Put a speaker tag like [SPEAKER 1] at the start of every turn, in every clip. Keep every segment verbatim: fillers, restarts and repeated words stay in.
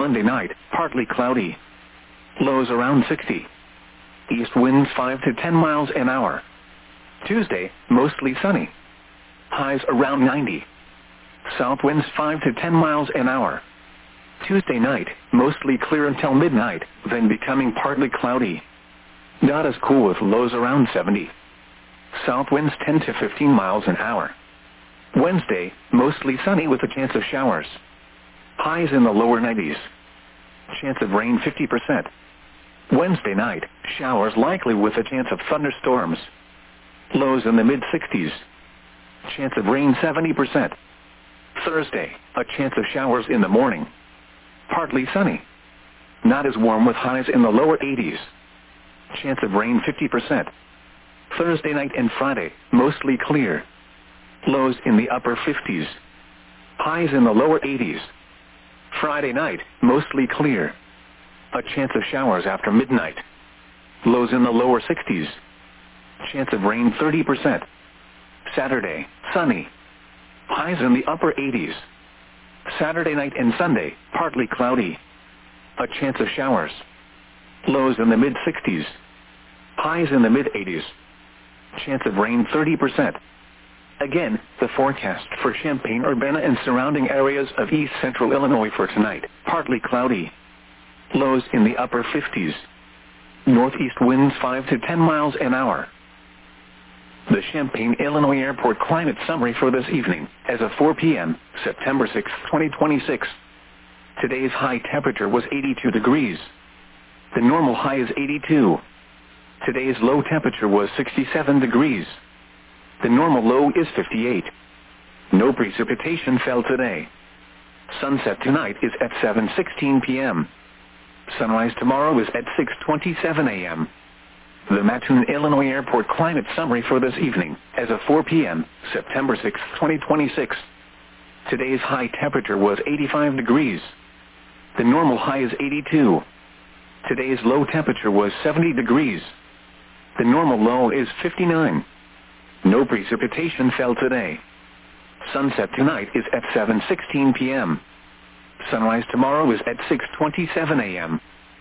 [SPEAKER 1] Monday night, partly cloudy. Lows around sixty. East winds five to ten miles an hour. Tuesday, mostly sunny. Highs around ninety. South winds five to ten miles an hour. Tuesday night, mostly clear until midnight, then becoming partly cloudy. Not as cool with lows around seventy. South winds ten to fifteen miles an hour. Wednesday, mostly sunny with a chance of showers. Highs in the lower nineties. Chance of rain fifty percent. Wednesday night, showers likely with a chance of thunderstorms. Lows in the mid-sixties. Chance of rain seventy percent. Thursday, a chance of showers in the morning. Partly sunny. Not as warm with highs in the lower eighties. Chance of rain fifty percent. Thursday night and Friday, mostly clear. Lows in the upper fifties. Highs in the lower eighties. Friday night, mostly clear. A chance of showers after midnight. Lows in the lower sixties. Chance of rain thirty percent. Saturday, sunny. Highs in the upper eighties. Saturday night and Sunday, partly cloudy. A chance of showers. Lows in the mid-sixties. Highs in the mid-eighties. Chance of rain thirty percent. Again, the forecast for Champaign-Urbana and surrounding areas of east central Illinois for tonight. Partly cloudy. Lows in the upper fifties. Northeast winds five to ten miles an hour. The Champaign, Illinois Airport climate summary for this evening, as of four p m, September sixth, twenty twenty-six. Today's high temperature was eighty-two degrees. The normal high is eighty-two. Today's low temperature was sixty-seven degrees. The normal low is fifty-eight. No precipitation fell today. Sunset tonight is at seven sixteen p m Sunrise tomorrow is at six twenty-seven a m The Mattoon, Illinois Airport climate summary for this evening, as of four p m, September sixth, twenty twenty-six. Today's high temperature was eighty-five degrees. The normal high is eighty-two. Today's low temperature was seventy degrees. The normal low is fifty-nine. No precipitation fell today. Sunset tonight is at seven sixteen p m Sunrise tomorrow is at six twenty-seven a m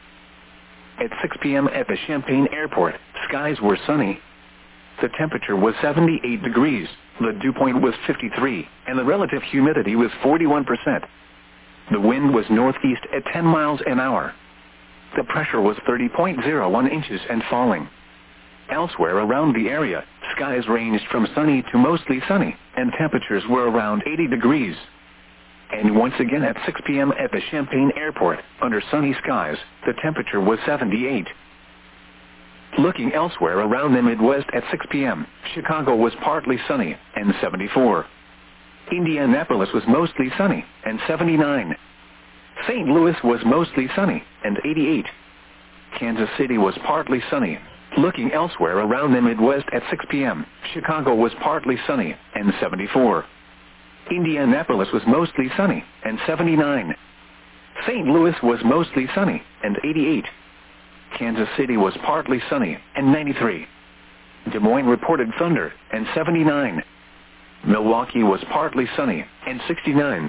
[SPEAKER 1] At six p m at the Champaign Airport, skies were sunny. The temperature was seventy-eight degrees, the dew point was fifty-three, and the relative humidity was forty-one percent. The wind was northeast at ten miles an hour. The pressure was thirty point zero one inches and falling. Elsewhere around the area, skies ranged from sunny to mostly sunny, and temperatures were around eighty degrees. And once again at six p m at the Champaign Airport, under sunny skies, the temperature was seventy-eight. Looking elsewhere around the Midwest at six p m, Chicago was partly sunny, and seventy-four. Indianapolis was mostly sunny, and seventy-nine. Saint Louis was mostly sunny, and eighty-eight. Kansas City was partly sunny. Looking elsewhere around the Midwest at six p m, Chicago was partly sunny, and seventy-four. Indianapolis was mostly sunny, and seventy-nine. Saint Louis was mostly sunny, and eighty-eight. Kansas City was partly sunny, and ninety-three. Des Moines reported thunder, and seventy-nine. Milwaukee was partly sunny, and sixty-nine.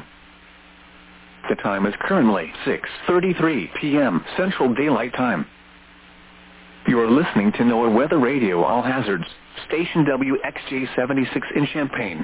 [SPEAKER 1] The time is currently six thirty-three p m Central Daylight Time. You are listening to NOAA Weather Radio All Hazards, station W X J seventy-six in Champaign.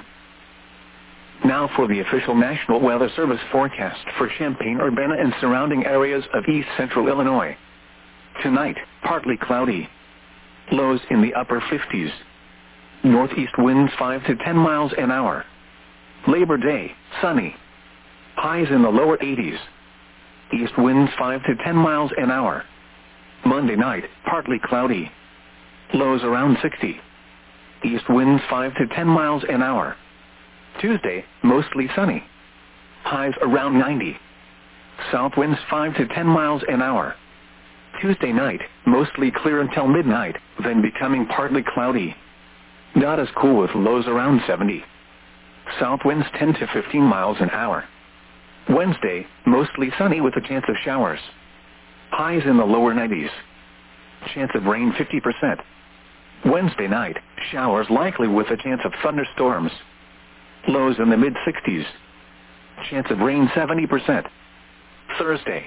[SPEAKER 1] Now for the official National Weather Service forecast for Champaign-Urbana and surrounding areas of east central Illinois. Tonight, partly cloudy. Lows in the upper fifties. Northeast winds five to ten miles an hour. Labor Day, sunny. Highs in the lower eighties. East winds five to ten miles an hour. Monday night, partly cloudy. Lows around sixty. East winds five to ten miles an hour. Tuesday, mostly sunny. Highs around ninety. South winds five to ten miles an hour. Tuesday night, mostly clear until midnight, then becoming partly cloudy. Not as cool with lows around seventy. South winds ten to fifteen miles an hour. Wednesday, mostly sunny with a chance of showers. Highs in the lower nineties. Chance of rain fifty percent. Wednesday night, showers likely with a chance of thunderstorms. Lows in the mid-sixties. Chance of rain seventy percent. Thursday,